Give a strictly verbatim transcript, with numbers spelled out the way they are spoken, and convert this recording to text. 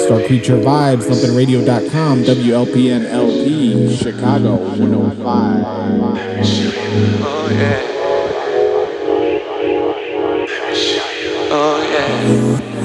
Star Creature Vibes, lumpin radio dot com, W L P N L P, Chicago one oh five. Oh yeah. Oh yeah.